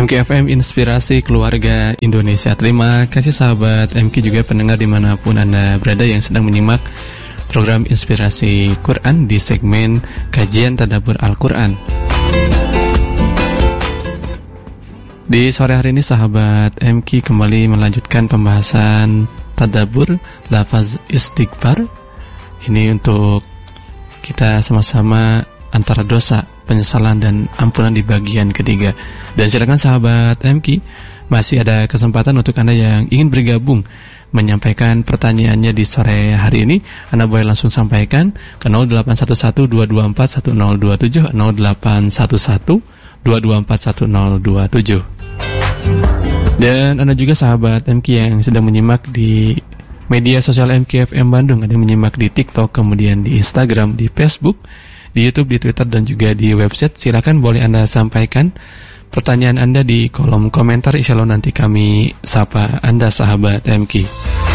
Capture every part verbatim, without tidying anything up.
M K F M Inspirasi Keluarga Indonesia. Terima kasih sahabat M K juga pendengar dimanapun Anda berada yang sedang menyimak program Inspirasi Quran di segmen Kajian Tadabbur Al-Quran. Di sore hari ini sahabat M K kembali melanjutkan pembahasan Tadabbur lafaz istighfar. Ini untuk kita sama-sama antara dosa, penyesalan dan ampunan di bagian ketiga. Dan silakan sahabat M K, masih ada kesempatan untuk Anda yang ingin bergabung menyampaikan pertanyaannya di sore hari ini. Anda boleh langsung sampaikan ke nol delapan satu satu dua dua empat satu nol dua tujuh, nol delapan satu satu dua dua empat satu nol dua tujuh. Dan Anda juga sahabat M K yang sedang menyimak di media sosial M K F M Bandung, ada yang menyimak di TikTok, kemudian di Instagram, di Facebook, di YouTube, di Twitter, dan juga di website. Silakan boleh Anda sampaikan pertanyaan Anda di kolom komentar. Insya Allah nanti kami sapa Anda sahabat M K.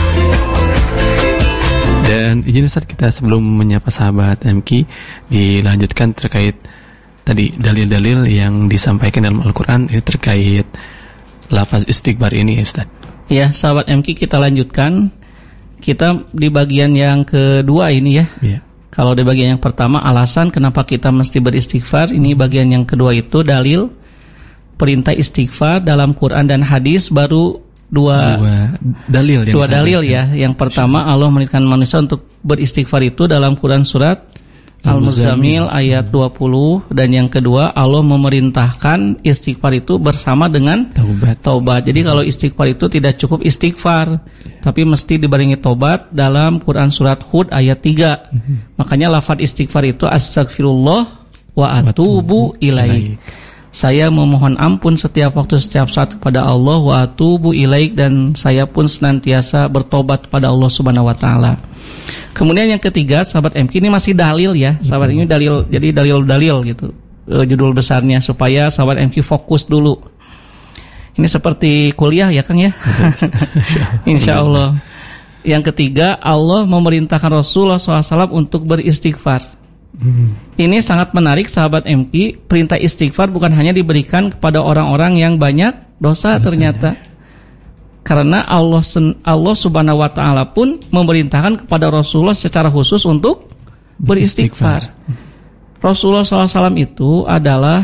Dan izin Ustaz, kita sebelum menyapa sahabat M K, dilanjutkan terkait tadi dalil-dalil yang disampaikan dalam Al-Quran ini terkait lafaz istighfar ini, Ustaz. Ya, sahabat M K, kita lanjutkan. Kita di bagian yang kedua ini ya. Yeah. Kalau di bagian yang pertama alasan kenapa kita mesti beristighfar, ini bagian yang kedua itu dalil perintah istighfar dalam Quran dan hadis, baru dua, dua dalil yang dua dalil ya. Yang pertama, Allah memerintahkan manusia untuk beristighfar itu dalam Quran surat Al-Muzammil ayat dua puluh, dan yang kedua Allah memerintahkan istighfar itu bersama dengan taubat. Taubat. Jadi kalau istighfar itu tidak cukup istighfar, tapi mesti dibarengi taubat dalam Quran surat Hud ayat tiga. Mm-hmm. Makanya lafaz istighfar itu astagfirullah wa atubu ilaih. Saya memohon ampun setiap waktu, setiap saat kepada Allah, wa atubu ilaih, dan saya pun senantiasa bertobat kepada Allah Subhanahu wa taala. Kemudian yang ketiga, sahabat M K, ini masih dalil ya. Sahabat ini dalil, jadi dalil-dalil gitu. E, judul besarnya supaya sahabat M K fokus dulu. Ini seperti kuliah ya, Kang ya. Insya Allah. Yang ketiga, Allah memerintahkan Rasulullah shallallahu alaihi wasallam untuk beristighfar. Hmm. Ini sangat menarik sahabat M K. Perintah istighfar bukan hanya diberikan kepada orang-orang yang banyak dosa, dosa ternyata ya. Karena Allah Allah Subhanahu wa taala pun memerintahkan kepada Rasulullah secara khusus untuk beristighfar. Rasulullah shallallahu alaihi wasallam itu adalah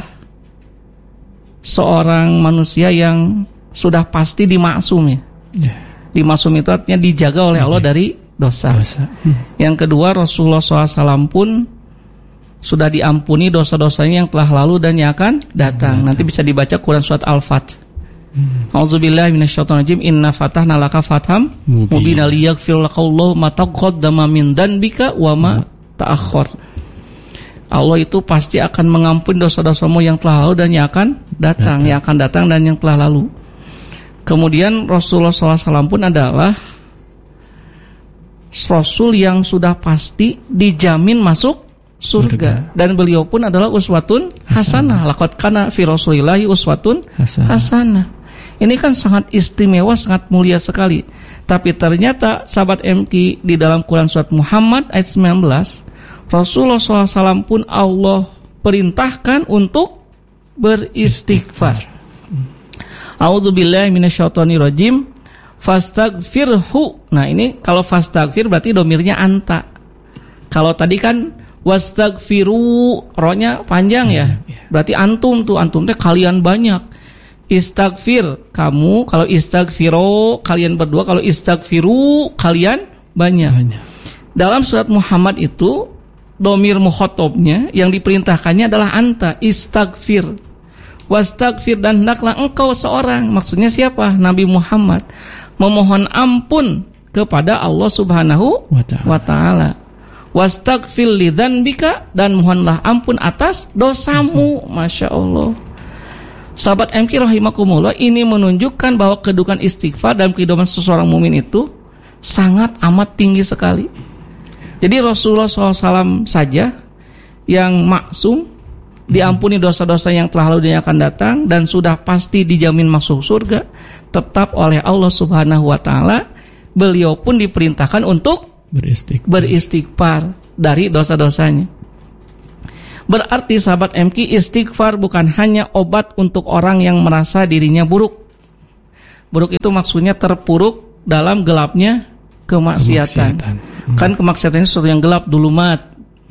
seorang manusia yang sudah pasti dimaksum ya. Yeah. Dimaksum itu artinya dijaga oleh Allah dari dosa. dosa. Hmm. Yang kedua, Rasulullah shallallahu alaihi wasallam pun sudah diampuni dosa-dosanya yang telah lalu dan yang akan datang. Hmm. Nanti bisa dibaca Quran surat Al-Fat. A'udzubillahi minasyaitonirrajim. Inna fatahna laka fatham mubina liyaghfir lakallahu ma taqaddama min dzanbika wa ma ta'akhkhar. Allah itu pasti akan mengampuni dosa-dosamu yang telah lalu dan yang akan datang, yang akan datang dan yang telah lalu. Kemudian Rasulullah shallallahu alaihi wasallam pun adalah Rasul yang sudah pasti dijamin masuk surga, surga. Dan beliau pun adalah uswatun hasanah. Laqad kana fi Rasulillahi uswatun hasanah. hasanah. Ini kan sangat istimewa, sangat mulia sekali. Tapi ternyata sahabat M K, di dalam Quran surat Muhammad ayat sembilan belas, Rasulullah shallallahu alaihi wasallam pun Allah perintahkan untuk beristighfar. A'udzubillahi minasyaitonirrajim. Fastaghfirhu. Nah, ini kalau fastaghfir berarti domirnya anta. Kalau tadi kan wastaghfiru, rohnya panjang ya. Berarti antum tuh, antum teh kalian banyak. Istaghfir kamu, kalau istaghfiro kalian berdua, kalau istaghfiru kalian banyak. banyak. Dalam surat Muhammad itu domir mukhatabnya yang diperintahkannya adalah anta, istaghfir. Wastaghfir, dan hendaklah engkau seorang, maksudnya siapa? Nabi Muhammad, memohon ampun kepada Allah Subhanahu wa taala. Wastaghfir lidzanbika, dan mohonlah ampun atas dosamu. Masya Allah. Sahabat M K rahimakumullah, ini menunjukkan bahwa kedudukan istighfar dalam kehidupan seseorang mukmin itu sangat amat tinggi sekali. Jadi Rasulullah shallallahu alaihi wasallam saja yang maksum, diampuni dosa-dosa yang telah lalu dan yang akan datang, dan sudah pasti dijamin masuk surga tetap oleh Allah Subhanahu wa taala, beliau pun diperintahkan untuk beristighfar, beristighfar dari dosa-dosanya. Berarti sahabat M K, istighfar bukan hanya obat untuk orang yang merasa dirinya buruk. Buruk itu maksudnya terpuruk dalam gelapnya kemaksiatan. kemaksiatan. Hmm. Kan kemaksiatan itu sesuatu yang gelap, dulumat.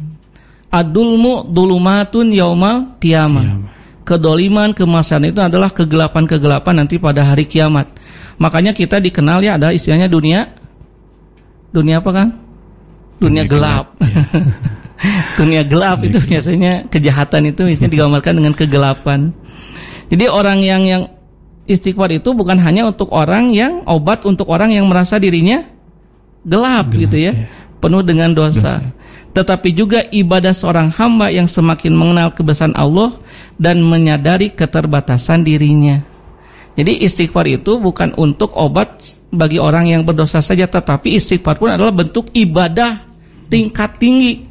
Adulmu dulumatun yaumal qiyamah. Kedoliman, kemaksiatan itu adalah kegelapan-kegelapan nanti pada hari kiamat. Makanya kita dikenal ya ada istilahnya dunia dunia apa kan? Dunia, dunia gelap. gelap. Ya. Dunia gelap dunia itu gelap. Biasanya kejahatan itu biasanya digambarkan dengan kegelapan. Jadi orang yang yang istighfar itu bukan hanya untuk orang yang obat untuk orang yang merasa dirinya gelap, gelap gitu ya, ya, penuh dengan dosa. dosa. Tetapi juga ibadah seorang hamba yang semakin mengenal kebesaran Allah dan menyadari keterbatasan dirinya. Jadi istighfar itu bukan untuk obat bagi orang yang berdosa saja, tetapi istighfar pun adalah bentuk ibadah tingkat tinggi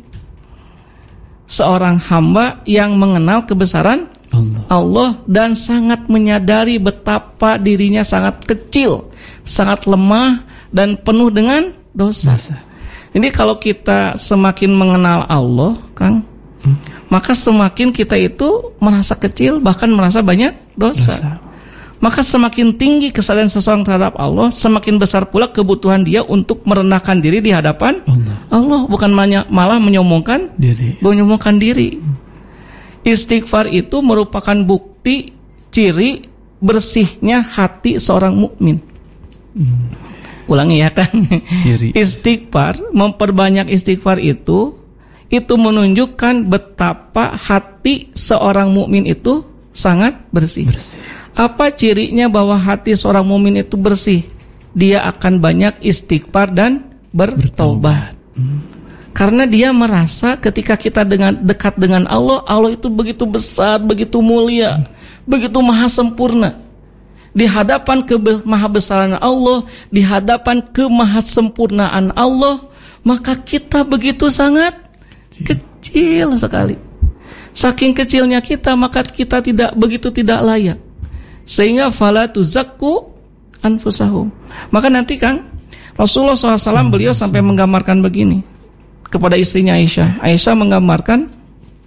seorang hamba yang mengenal kebesaran Allah, Allah dan sangat menyadari betapa dirinya sangat kecil, sangat lemah dan penuh dengan dosa. dosa. Jadi kalau kita semakin mengenal Allah, Kang, hmm. maka semakin kita itu merasa kecil, bahkan merasa banyak dosa. dosa. Maka semakin tinggi kesadaran seseorang terhadap Allah, semakin besar pula kebutuhan dia untuk merendahkan diri di hadapan Allah. Allah bukan malah menyombongkan diri. Menyombongkan diri. Hmm. Istighfar itu merupakan bukti ciri bersihnya hati seorang mukmin. Hmm. Ulangi ya kan. Ciri. Istighfar, memperbanyak istighfar itu itu menunjukkan betapa hati seorang mukmin itu sangat bersih. bersih. Apa cirinya bahwa hati seorang mukmin itu bersih? Dia akan banyak istighfar dan bertobat. Hmm. Karena dia merasa ketika kita dengan dekat dengan Allah, Allah itu begitu besar, begitu mulia, hmm. begitu maha sempurna. Di hadapan kemahabesaran Allah, di hadapan kemahasempurnaan Allah, maka kita begitu sangat kecil, kecil sekali. Saking kecilnya kita, maka kita tidak begitu tidak layak. Sehingga fala tuzakku anfusahum. Maka nanti Kang, Rasulullah shallallahu alaihi wasallam beliau sampai menggambarkan begini kepada istrinya Aisyah. Aisyah menggambarkan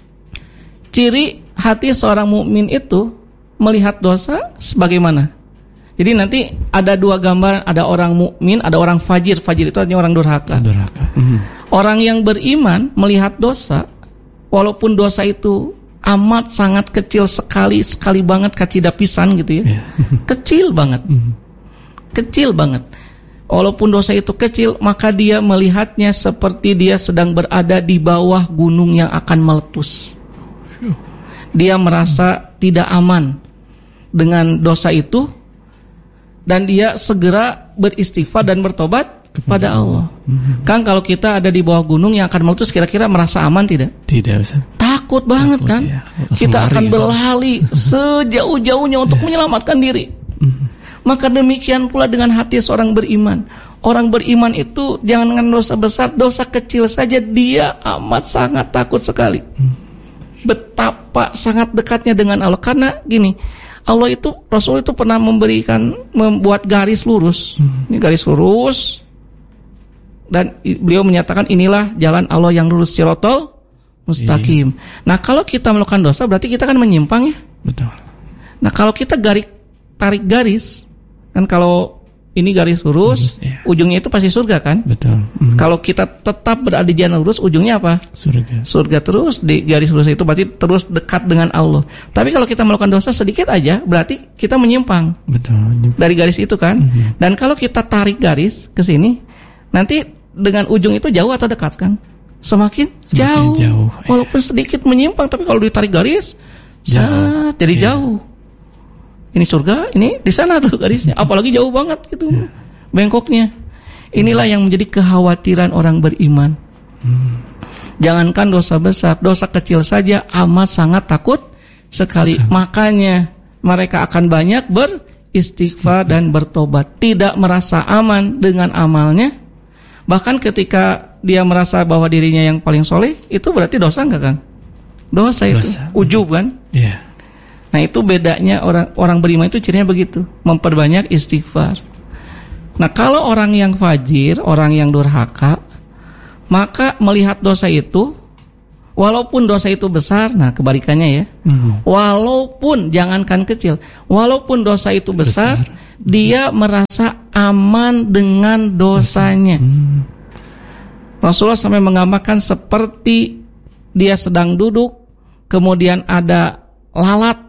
ciri hati seorang mukmin itu melihat dosa sebagaimana. Jadi nanti ada dua gambar, ada orang mukmin, ada orang fajir. Fajir itu artinya orang durhaka. durhaka. Mm. Orang yang beriman melihat dosa, walaupun dosa itu amat sangat kecil sekali, sekali banget kacida pisan gitu ya. Yeah. Kecil banget. Mm. Kecil banget. Walaupun dosa itu kecil, maka dia melihatnya seperti dia sedang berada di bawah gunung yang akan meletus. Dia merasa tidak aman dengan dosa itu, dan dia segera beristighfar dan bertobat kepada Allah. Mm-hmm. Kang, kalau kita ada di bawah gunung yang akan meletus, kira-kira merasa aman tidak? Tidak, Ustaz. Takut banget Takut, kan? Ya. Kita akan berlari sejauh-jauhnya untuk yeah. menyelamatkan diri. Mm-hmm. Maka demikian pula dengan hati seorang beriman. Orang beriman itu jangankan dosa besar, dosa kecil saja dia amat sangat takut sekali. Mm. Betapa sangat dekatnya dengan Allah. Karena gini, Allah itu, Rasul itu pernah memberikan, membuat garis lurus. Hmm. Ini garis lurus. Dan beliau menyatakan inilah jalan Allah yang lurus, sirotol mustaqim. Iya. Nah kalau kita melakukan dosa berarti kita kan menyimpang ya. Betul. Nah kalau kita garis, tarik garis, kan kalau ini garis lurus, lurus iya. ujungnya itu pasti surga kan. Betul. Hmm. Kalau kita tetap berada di jalan lurus, ujungnya apa? Surga. Surga terus, di garis lurus itu berarti terus dekat dengan Allah. Tapi kalau kita melakukan dosa sedikit aja, berarti kita menyimpang. Betul. Dari garis itu kan. Hmm. Dan kalau kita tarik garis ke sini, nanti dengan ujung itu jauh atau dekat kan? Semakin, Semakin jauh. jauh. Walaupun sedikit menyimpang, tapi kalau ditarik garis, jauh. Jadi yeah. jauh. Ini surga, ini di sana tuh garisnya. Apalagi jauh banget gitu, yeah. bengkoknya. Inilah yang menjadi kekhawatiran orang beriman. Hmm. Jangankan dosa besar, dosa kecil saja amat sangat takut sekali. sekali. Makanya mereka akan banyak beristighfar dan bertobat. Tidak merasa aman dengan amalnya. Bahkan ketika dia merasa bahwa dirinya yang paling soleh, itu berarti dosa enggak kan? Dosa itu, dosa. Ujub kan? Iya. Yeah. Nah itu bedanya orang orang beriman itu cirinya begitu, memperbanyak istighfar. Nah kalau orang yang fajir, orang yang durhaka, maka melihat dosa itu Walaupun dosa itu besar, nah kebalikannya ya. Hmm. Walaupun jangankan kecil, walaupun dosa itu besar, besar. dia merasa aman dengan dosanya. Hmm. Rasulullah sampai menggambarkan seperti dia sedang duduk, kemudian ada lalat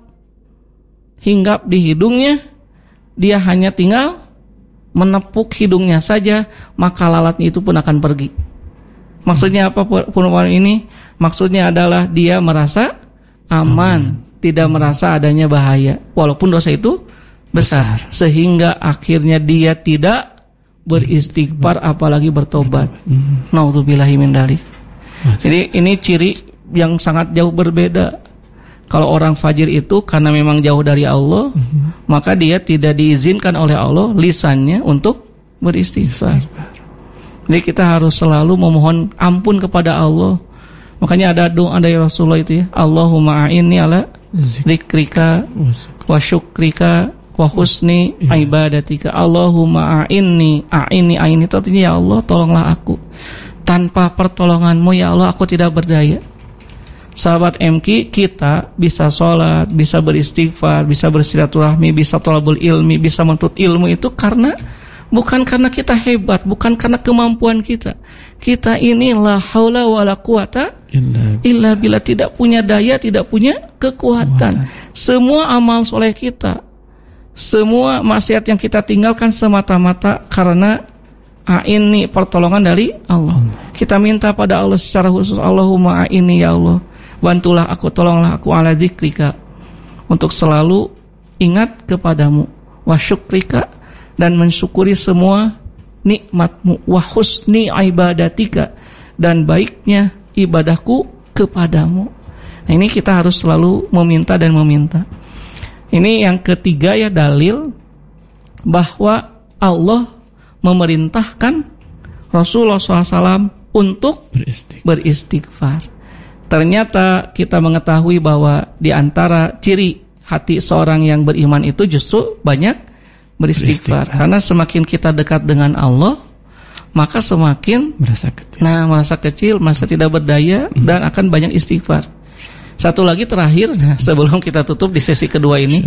hinggap di hidungnya, dia hanya tinggal menepuk hidungnya saja, maka lalatnya itu pun akan pergi. Maksudnya apa perumpamaan ini? Maksudnya adalah dia merasa aman, hmm. tidak merasa adanya bahaya, walaupun dosa itu besar, besar. Sehingga akhirnya dia tidak beristighfar, apalagi bertobat. Hmm. Naudzubillahi min dzalik. Jadi ini ciri yang sangat jauh berbeda. Kalau orang fajir itu karena memang jauh dari Allah, hmm. maka dia tidak diizinkan oleh Allah lisannya untuk beristighfar. Jadi kita harus selalu memohon ampun kepada Allah. Makanya ada doa dari Rasulullah itu ya, Allahumma a'inni ala dzikrika wa syukrika wa husni ibadatika. Allahumma a'inni, a'inni a'inni itu artinya ya Allah tolonglah aku. Tanpa pertolonganmu ya Allah aku tidak berdaya. Sahabat M K, kita bisa sholat, bisa beristighfar, bisa bersilaturahmi, bisa thalabul ilmi, bisa menuntut ilmu itu karena bukan karena kita hebat, bukan karena kemampuan kita. Kita ini la haula wala quwata illa billah, tidak punya daya, tidak punya kekuatan. Semua amal soleh kita, semua maksiat yang kita tinggalkan semata-mata karena a'inni, pertolongan dari Allah. Kita minta pada Allah secara khusus, Allahumma a'inni ya Allah, bantulah aku, tolonglah aku ala dzikrika, untuk selalu ingat kepadamu, wa syukrika, dan mensyukuri semua nikmatmu, wa husni ibadatika, dan baiknya ibadahku kepadamu. Nah, ini kita harus selalu meminta dan meminta. Ini yang ketiga ya, dalil bahwa Allah memerintahkan Rasulullah shallallahu alaihi wasallam untuk beristighfar. beristighfar. Ternyata kita mengetahui bahwa di antara ciri hati seorang yang beriman itu justru banyak beristighfar. Karena semakin kita dekat dengan Allah, maka semakin merasa kecil, nah merasa kecil, merasa tidak berdaya, hmm. dan akan banyak istighfar. Satu lagi terakhir, nah, sebelum kita tutup di sesi kedua ini,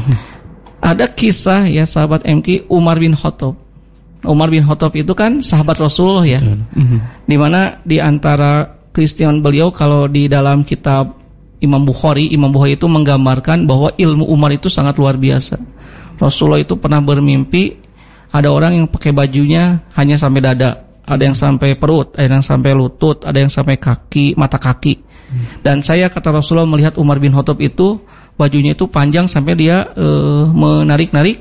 ada kisah ya sahabat M K, Umar bin Khattab. Umar bin Khattab itu kan sahabat Rasulullah ya, hmm. dimana di antara Kristen beliau, kalau di dalam kitab Imam Bukhari, Imam Bukhari itu menggambarkan bahwa ilmu Umar itu sangat luar biasa. Rasulullah itu pernah bermimpi ada orang yang pakai bajunya hanya sampai dada, ada yang sampai perut, ada yang sampai lutut, ada yang sampai kaki, mata kaki. Hmm. Dan saya, kata Rasulullah, melihat Umar bin Khattab itu bajunya itu panjang sampai dia uh, menarik-narik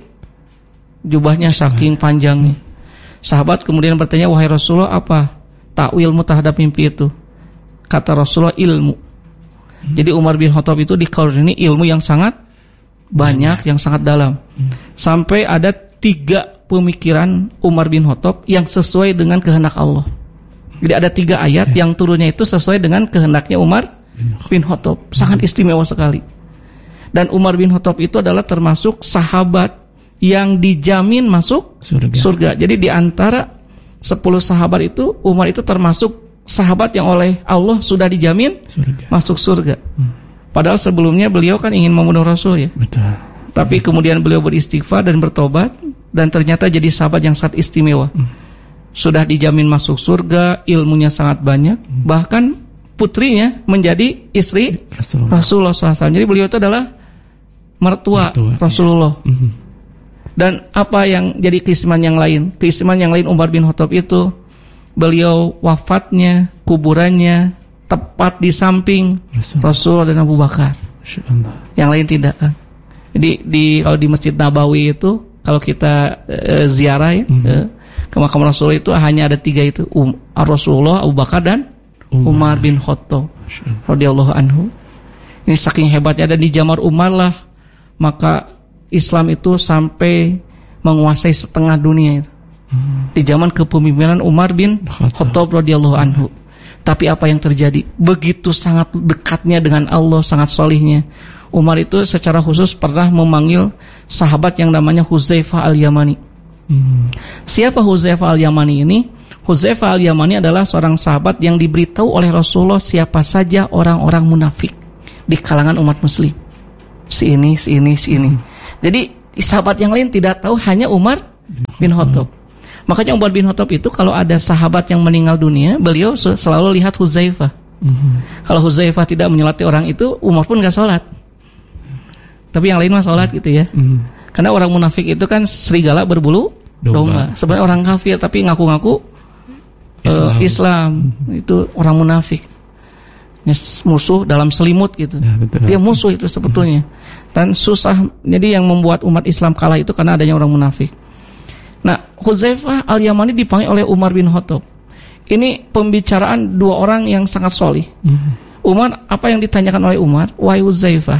jubahnya saking panjangnya. Sahabat kemudian bertanya, wahai Rasulullah, apa takwilmu terhadap mimpi itu? Kata Rasulullah, ilmu. Hmm. Jadi Umar bin Khattab itu dikaruniai ilmu yang sangat banyak, yang sangat dalam. Hmm. Sampai ada tiga pemikiran Umar bin Khattab yang sesuai dengan kehendak Allah. Jadi ada tiga ayat eh. yang turunnya itu sesuai dengan kehendaknya Umar bin Khattab. Sangat hmm. istimewa sekali. Dan Umar bin Khattab itu adalah termasuk sahabat yang dijamin masuk surga. surga. Jadi di antara sepuluh sahabat itu, Umar itu termasuk sahabat yang oleh Allah sudah dijamin surga. masuk surga. Hmm. Padahal sebelumnya beliau kan ingin membunuh Rasul ya. Betul. Tapi kemudian beliau beristighfar dan bertobat, dan ternyata jadi sahabat yang sangat istimewa. Hmm. Sudah dijamin masuk surga, ilmunya sangat banyak, hmm. bahkan putrinya menjadi istri Rasulullah, Rasulullah shallallahu alaihi wasallam. Jadi beliau itu adalah mertua, mertua Rasulullah. Ya. Hmm. Dan apa yang jadi keistimewaan yang lain? Keistimewaan yang lain Umar bin Khattab itu, beliau wafatnya, kuburannya tepat di samping Rasulullah, Rasulullah dan Abu Bakar. Yang lain tidak kan. Jadi di kalau di Masjid Nabawi itu, kalau kita e, ziarah ya, mm-hmm. e, ke makam Rasulullah itu hanya ada tiga itu, um, Rasulullah, Abu Bakar, dan Umar, Umar bin Khattab radhiyallahu anhu. Ini saking hebatnya, dan di zaman Umar lah maka Islam itu sampai menguasai setengah dunia. Hmm. Di zaman kepemimpinan Umar bin Khattab radhiyallahu anhu. Tapi apa yang terjadi? Begitu sangat dekatnya dengan Allah, sangat solihnya. Umar itu secara khusus pernah memanggil sahabat yang namanya Huzaifah al-Yamani. Hmm. Siapa Huzaifah al-Yamani ini? Hudzaifah Al-Yamani adalah seorang sahabat yang diberitahu oleh Rasulullah siapa saja orang-orang munafik di kalangan umat muslim. Si ini, si ini, si ini. Jadi sahabat yang lain tidak tahu, hanya Umar bin Khattab. Makanya Umar bin Khattab itu kalau ada sahabat yang meninggal dunia, beliau selalu lihat Hudzaifah. Kalau Hudzaifah tidak menyolati orang itu, Umar pun gak sholat. Tapi yang lain mah sholat gitu ya. Karena orang munafik itu kan serigala berbulu domba. Sebenarnya orang kafir tapi ngaku-ngaku Islam. Uh, Islam itu orang munafik, musuh dalam selimut gitu. Ya, dia musuh itu sebetulnya. Dan susah. Jadi yang membuat umat Islam kalah itu karena adanya orang munafik. Nah, Hudzaifah Al-Yamani dipanggil oleh Umar bin Khattab. Ini pembicaraan dua orang yang sangat solih. Mm-hmm. Umar, apa yang ditanyakan oleh Umar? Wahai Hudzaifah,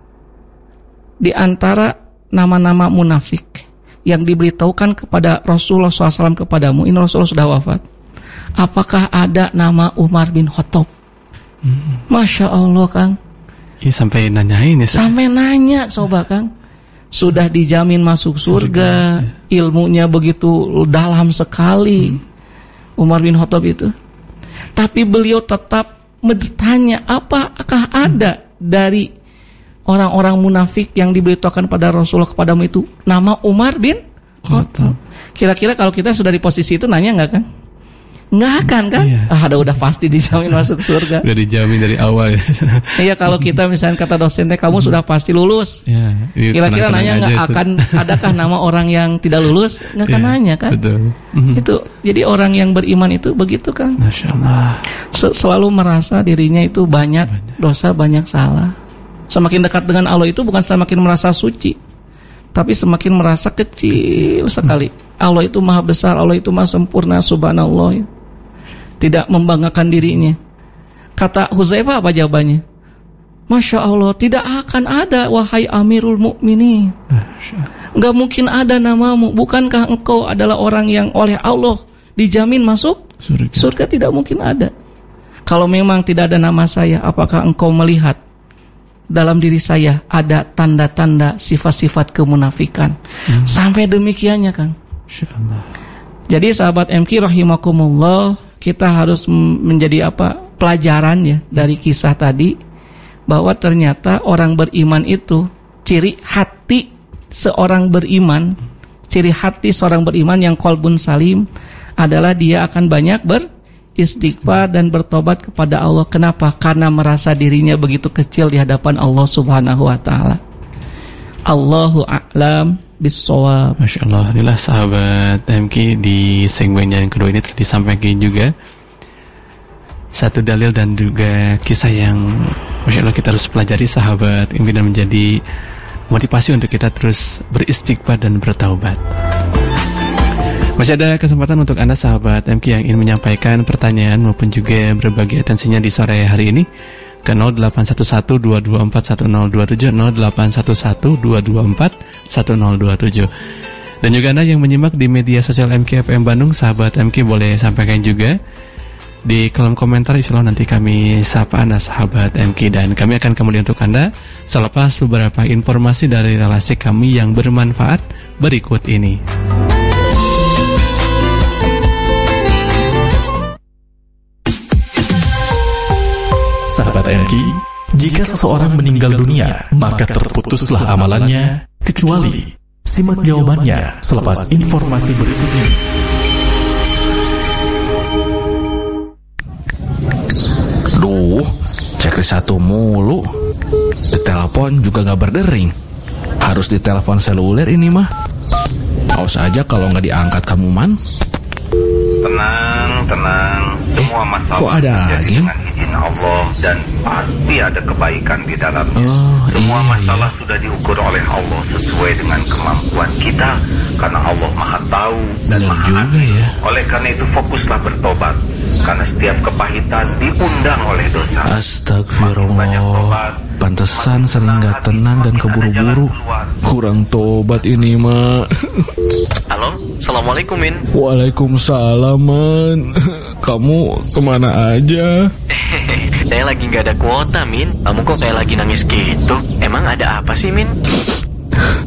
di antara nama-nama munafik yang diberitahukan kepada Rasulullah shallallahu alaihi wasallam kepadamu, ini Rasulullah sudah wafat, apakah ada nama Umar bin Khattab? Hmm. Masya Allah, Kang. Ini sampai nanyain ya. Sampai nanya, coba Kang. Sudah dijamin masuk surga, surga. Ilmunya begitu dalam sekali. Hmm. Umar bin Khattab itu. Tapi beliau tetap bertanya, apakah ada hmm. dari orang-orang munafik yang diberitakan pada Rasulullah kepadamu itu nama Umar bin Khattab? Kira-kira kalau kita sudah di posisi itu nanya nggak, Kang? Nggak akan kan? Iya. Ah, ada udah pasti dijamin masuk surga. Udah dijamin dari awal. Iya, kalau kita misalnya kata dosennya kamu hmm. sudah pasti lulus. Ya, kira-kira nanya nggak akan adakah nama orang yang tidak lulus? Nggak akan ya, nanya kan? Betul. Mm-hmm. Itu jadi orang yang beriman itu begitu kan? Masya Allah. Selalu merasa dirinya itu banyak, banyak dosa, banyak salah. Semakin dekat dengan Allah itu bukan semakin merasa suci, tapi semakin merasa kecil sekali. Allah itu maha besar, Allah itu maha sempurna, subhanallah. Tidak membanggakan dirinya. Kata Hudzaifah apa jawabannya? Masya Allah, tidak akan ada wahai Amirul Mukminin. Enggak mungkin ada namamu. Bukankah engkau adalah orang yang oleh Allah dijamin masuk surga? Surga tidak mungkin ada. Kalau memang tidak ada nama saya, apakah engkau melihat dalam diri saya ada tanda-tanda sifat-sifat kemunafikan? Hmm. Sampai demikiannya, Kang. Jadi sahabat M K rahimakumullah, kita harus menjadi apa? Pelajaran ya dari kisah tadi, bahwa ternyata orang beriman itu ciri hati seorang beriman, ciri hati seorang beriman yang qalbun salim adalah dia akan banyak beristighfar dan bertobat kepada Allah. Kenapa? Karena merasa dirinya begitu kecil di hadapan Allah Subhanahu wa taala. Allahu a'lam bis-shawab. Masya Allah, inilah sahabat M K di segmen yang kedua ini telah disampaikan juga satu dalil dan juga kisah yang Masya Allah kita harus pelajari sahabat M K, dan menjadi motivasi untuk kita terus beristighfar dan bertaubat. Masih ada kesempatan untuk Anda sahabat M K yang ingin menyampaikan pertanyaan maupun juga berbagi atensinya di sore hari ini ke nol delapan satu satu dua dua empat satu nol dua tujuh nol delapan satu satu dua dua empat satu nol dua tujuh. Dan juga Anda yang menyimak di media sosial M K F M Bandung, sahabat M K boleh sampaikan juga di kolom komentar. Insyaallah nanti kami sapa Anda sahabat M K, dan kami akan kembali untuk Anda selepas beberapa informasi dari relasi kami yang bermanfaat berikut ini. Sahabat M K, jika seseorang meninggal dunia, maka terputuslah amalannya, kecuali simak jawabannya selepas informasi berikut ini. Duh, checklist satu mulu. Ditelepon juga gak berdering. Harus ditelepon seluler ini mah. Awas aja kalau gak diangkat kamu, Man. Tenang, tenang. Semua masalah kok ada lagi? Dengan izin Allah, dan pasti ada kebaikan di dalamnya. Oh, Semua iya, masalah iya. sudah diukur oleh Allah sesuai dengan kemampuan kita, karena Allah Maha Tahu dan Benar Maha juga Adil. ya. Oleh karena itu fokuslah bertobat, karena setiap kepahitan diundang oleh dosa. Astagfirullah. Pantesan sering gak tenang dan keburu-buru. Kurang tobat ini, Ma. Halo, Assalamualaikum, Min. Waalaikumsalam, Man. Kamu kemana aja? Saya lagi gak ada kuota, Min. Kamu kok kayak lagi nangis gitu? Emang ada apa sih, Min?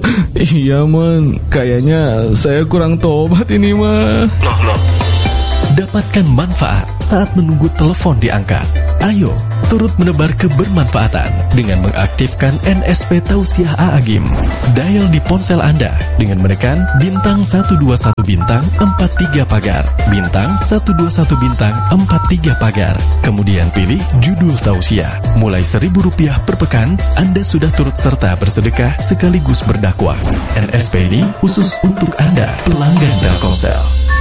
Iya, Man. Kayaknya saya kurang tobat ini, Ma. Loh, loh. Dapatkan manfaat saat menunggu telepon diangkat. Ayo, turut menebar kebermanfaatan dengan mengaktifkan N S P Tausiah A'agim. Dial di ponsel Anda dengan menekan bintang satu dua satu bintang empat tiga pagar, bintang satu dua satu bintang empat tiga pagar. Kemudian pilih judul tausiah. Mulai seribu rupiah per pekan, Anda sudah turut serta bersedekah sekaligus berdakwah. N S P ini khusus untuk Anda, pelanggan Telkomsel.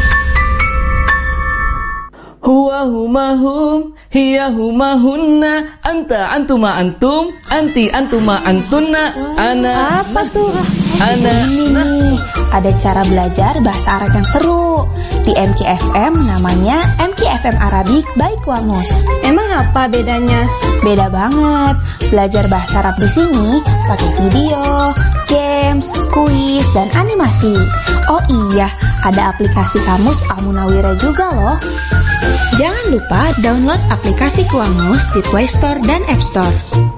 Huwa huma hum, hiya huma hunna, anta antuma antum, anti antuma antunna, ana. Apa tuh? Ana. Ini nih, ada cara belajar bahasa Arab yang seru. Di M K F M namanya M K F M Arabic by Qamus. Emang apa bedanya? Beda banget. Belajar bahasa Arab di sini pakai video, games, kuis, dan animasi. Oh iya, ada aplikasi Kamus Al-Munawwirah juga loh. Jangan lupa download aplikasi Qamus di Play Store dan App Store.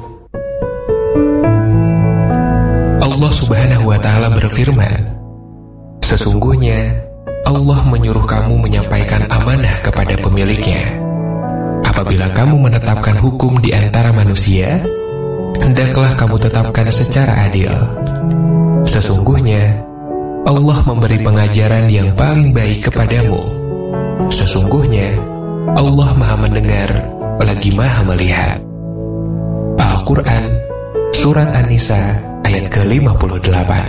Allah Subhanahu wa Ta'ala berfirman, sesungguhnya Allah menyuruh kamu menyampaikan amanah kepada pemiliknya. Apabila kamu menetapkan hukum di antara manusia, hendaklah kamu tetapkan secara adil. Sesungguhnya Allah memberi pengajaran yang paling baik kepadamu. Sesungguhnya Allah Maha Mendengar lagi Maha Melihat. Al-Quran Surat An-Nisa ayat ke lima puluh delapan.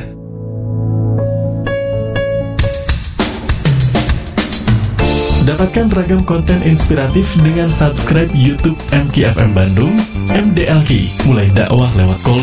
Dapatkan ragam konten inspiratif dengan subscribe YouTube M K F M Bandung, M D L K, mulai dakwah lewat call